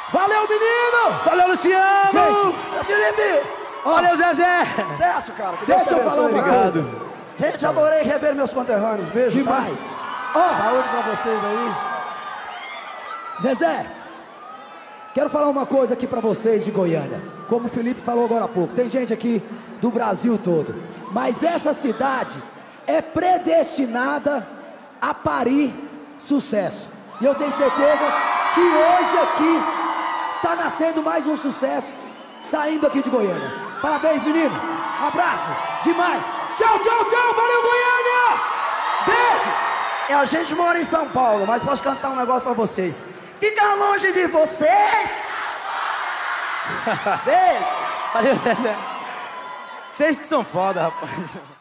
Valeu, menino! Valeu, Luciano! Gente, Felipe! Valeu, Zezé! Sucesso, cara. Que deixa eu Deus te falar uma abençoe. coisa. Gente, adorei rever meus conterrâneos. Beijo, tá? Demais. Ó, Saúde pra vocês aí. Zezé, quero falar uma coisa aqui pra vocês de Goiânia. Como o Felipe falou agora há pouco, tem gente aqui do Brasil todo. Mas essa cidade é predestinada a parir sucesso. E eu tenho certeza que hoje aqui tá nascendo mais um sucesso saindo aqui de Goiânia. Parabéns, menino. Abraço. Demais. Tchau, tchau, tchau. Valeu, Goiânia. Beijo. A gente mora em São Paulo, mas posso cantar um negócio pra vocês. Fica longe de vocês. Beijo. Valeu, Zezé! Vocês que são foda, rapaz!